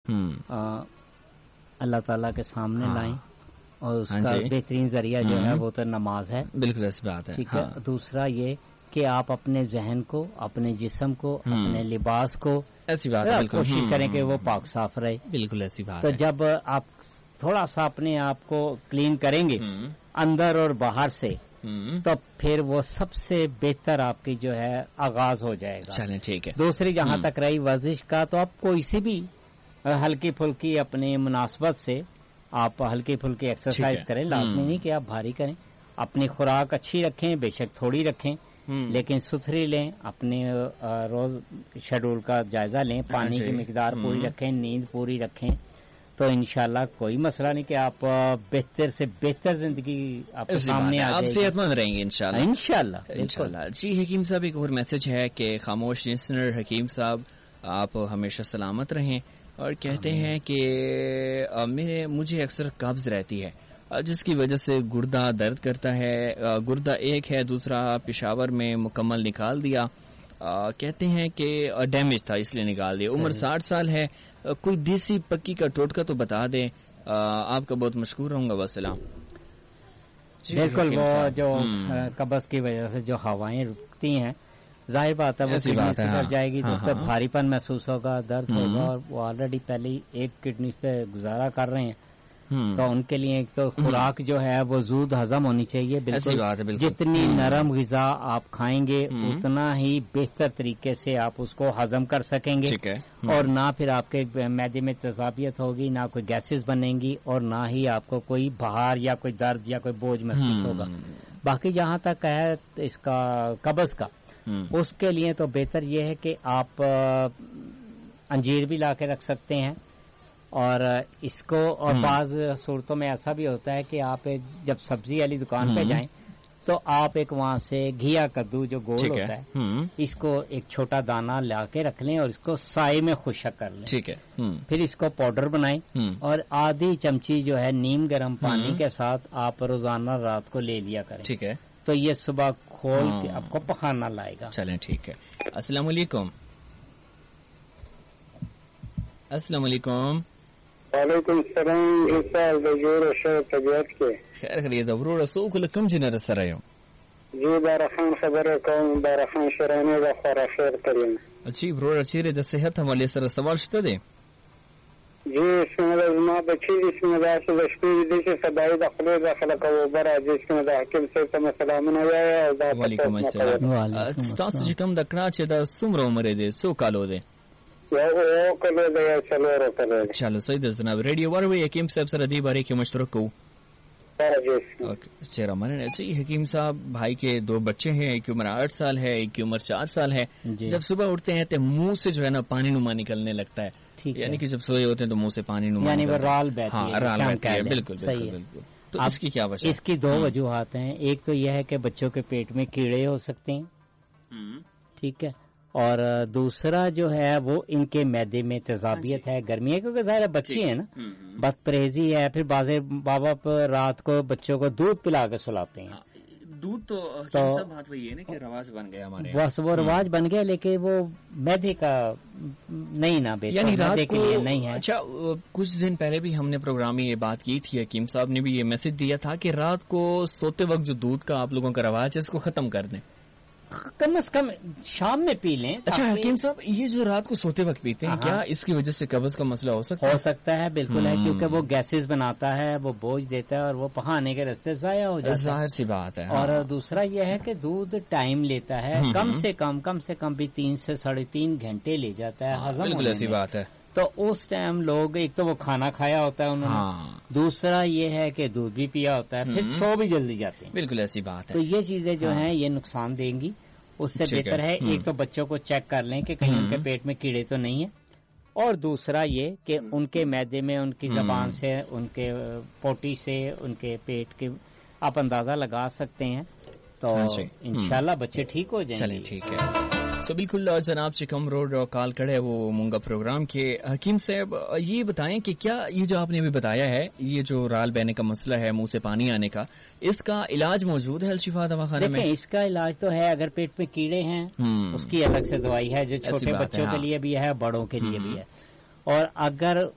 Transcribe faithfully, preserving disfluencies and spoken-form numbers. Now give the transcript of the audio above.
اللہ تعالیٰ کے سامنے لائیں اور اس کا بہترین ذریعہ جو ہے وہ تو نماز ہے. بالکل ایسی بات ہے. ٹھیک ہے. دوسرا یہ کہ آپ اپنے ذہن کو، اپنے جسم کو، اپنے لباس کو ایسی بات ہے کوشش کریں کہ وہ پاک صاف رہے. بالکل ایسی بات. تو جب آپ تھوڑا سا اپنے آپ کو کلین کریں گے اندر اور باہر سے تو پھر وہ سب سے بہتر آپ کی جو ہے آغاز ہو جائے گا. چلیں ٹھیک ہے. دوسری جہاں تک رہی ورزش کا، تو آپ کوئی سی بھی ہلکی پھلکی اپنی مناسبت سے آپ ہلکی پھلکی ایکسرسائز کریں. لازمی نہیں کہ آپ بھاری کریں. اپنی خوراک اچھی رکھیں، بے شک تھوڑی رکھیں لیکن ستھری لیں. اپنے روز شیڈول کا جائزہ لیں، پانی کی مقدار پوری رکھیں، نیند پوری رکھیں. تو انشاءاللہ کوئی مسئلہ نہیں کہ آپ بہتر سے بہتر زندگی آپ کے سامنے آ جائے گی. آپ صحت مند رہیں گے انشاءاللہ. انشاءاللہ انشاءاللہ. جی حکیم صاحب، ایک اور میسج ہے کہ خاموش لسنر حکیم صاحب آپ ہمیشہ سلامت رہیں، اور کہتے ہیں کہ میرے مجھے اکثر قبض رہتی ہے جس کی وجہ سے گردہ درد کرتا ہے. گردہ ایک ہے، دوسرا پشاور میں مکمل نکال دیا. کہتے ہیں کہ ڈیمیج تھا اس لیے نکال دیا. عمر ساٹھ سال ہے. کوئی دیسی پکی کا ٹوٹکا تو بتا دیں. آپ کا بہت مشکور رہوں گا. وسلام. بالکل. وہ جو قبض کی وجہ سے جو ہوائیں رکتی ہیں، ظاہر بات ہے وہ کڈنی سے کر جائے گی تو اس پہ بھاری پن محسوس ہوگا، درد ہوگا، اور وہ آلریڈی پہلے ایک کڈنی پہ گزارا کر رہے ہیں. تو ان کے لیے ایک تو خوراک جو ہے وہ زود ہضم ہونی چاہیے. بالکل جتنی نرم غذا آپ کھائیں گے اتنا ہی بہتر طریقے سے آپ اس کو ہضم کر سکیں گے، اور نہ پھر آپ کے معدے میں تیزابیت ہوگی، نہ کوئی گیسز بنیں گی، اور نہ ہی آپ کو کوئی بہار یا کوئی درد یا کوئی بوجھ محسوس ہوگا. باقی جہاں تک ہے اس کا قبض کا، اس کے لیے تو بہتر یہ ہے کہ آپ انجیر بھی لا کے رکھ سکتے ہیں. اور اس کو اور بعض صورتوں میں ایسا بھی ہوتا ہے کہ آپ جب سبزی والی دکان پہ جائیں تو آپ ایک وہاں سے گھیا کدو جو گول ہوتا ہے اس کو ایک چھوٹا دانہ لا کے رکھ لیں اور اس کو سائے میں خشک کر لیں. ٹھیک ہے. پھر اس کو پاؤڈر بنائیں اور آدھی چمچی جو ہے نیم گرم پانی کے ساتھ آپ روزانہ رات کو لے لیا کریں. ٹھیک ہے. تو یہ صبح کھول کے آپ کو پخانا لائے گا. چلیں ٹھیک ہے. السلام علیکم. السلام علیکم. وعلیکم السلام. طبیعت کے خیر خرید ابرو رسو کو لکم جنر سر آئے ہو. جی بارخان خبر قوم بارخان شرانے کا خورا خیر کریم. اچھی برو اچھی رے صحت حوالے سر سوال شته دي. جی اس میں ما بچی اس میں دا سے بشپی دي چې سبای د خپل د خلق او برا جس میں دا حکیم سے تم سلام نه یا. وعلیکم السلام. تاسو چې کوم د کړه چې د څومره عمر دي څو کالو دي؟ یو کلو دی یا څلور کلو. چلو صحیح ده جناب. ریډیو وروي حکیم صاحب سره دی باره کې مشترک کوو. چہرہ من حکیم صاحب بھائی کے دو بچے ہیں، ایک کی عمر آٹھ سال ہے، ایک کی عمر چار سال ہے. جب صبح اٹھتے ہیں تو منہ سے جو ہے نا پانی نما نکلنے لگتا ہے، یعنی کہ جب سوئے ہوتے ہیں تو منہ سے پانی نما یعنی رال بہتی ہے. بالکل بالکل. تو اس کی کیا وجہ؟ اس کی دو وجوہات ہیں. ایک تو یہ ہے کہ بچوں کے پیٹ میں کیڑے ہو سکتے ہیں، ٹھیک ہے، اور دوسرا جو ہے وہ ان کے معدے میں تیزابیت ہے، گرمی ہے، کیونکہ ظاہر بچے ہیں نا، بد پرہیزی ہے. پھر بعض ماں باپ رات کو بچوں کو دودھ پلا کے سلاتے ہیں. دودھ تو بات وہی ہے نا کہ رواج بن گیا ہمارے، بس وہ رواج بن گیا، لیکن وہ معدے کا نہیں نا بیٹا، یعنی رات کو نہیں ہے. اچھا کچھ دن پہلے بھی ہم نے پروگرام میں یہ بات کی تھی، حکیم صاحب نے بھی یہ میسج دیا تھا کہ رات کو سوتے وقت جو دودھ کا آپ لوگوں کا رواج ہے اس کو ختم کر دیں، کم از کم شام میں پی لیں. اچھا حکیم صاحب یہ جو رات کو سوتے وقت پیتے ہیں کیا اس کی وجہ سے قبض کا مسئلہ ہو سکتا ہے؟ ہو سکتا ہے، بالکل ہے، کیونکہ وہ گیسز بناتا ہے، وہ بوجھ دیتا ہے اور وہ پہانے کے راستے ضائع ہو جاتا ہے. ظاہر سی بات ہے. اور دوسرا یہ ہے کہ دودھ ٹائم لیتا ہے، کم سے کم کم سے کم بھی تین سے ساڑھے تین گھنٹے لے جاتا ہے ہضم. بالکل ایسی بات ہے. تو اس ٹائم لوگ ایک تو وہ کھانا کھایا ہوتا ہے انہوں نے، دوسرا یہ ہے کہ دودھ بھی پیا ہوتا ہے، پھر سو بھی جلدی جاتے ہیں. بالکل ایسی بات ہے. تو یہ چیزیں جو ہیں یہ نقصان دیں گی. اس سے بہتر ہے ایک تو بچوں کو چیک کر لیں کہ کہیں ان کے پیٹ میں کیڑے تو نہیں ہیں، اور دوسرا یہ کہ ان کے معدے میں ان کی زبان سے، ان کے پوٹی سے، ان کے پیٹ کے آپ اندازہ لگا سکتے ہیں. تو انشاءاللہ بچے ٹھیک ہو جائیں. چلیں ٹھیک ہے. تو بالکل جناب چکم روڈ اور کال کڑے وہ مونگا پروگرام کے حکیم صاحب یہ بتائیں کہ کیا یہ جو آپ نے بھی بتایا ہے یہ جو رال بہنے کا مسئلہ ہے، منہ سے پانی آنے کا، اس کا علاج موجود ہے الشفا دواخانے میں؟ اس کا علاج تو ہے، اگر پیٹ میں کیڑے ہیں اس کی الگ سے دوائی ہے جو چھوٹے بچوں کے لیے بھی ہے، بڑوں کے لیے بھی ہے. اور اگر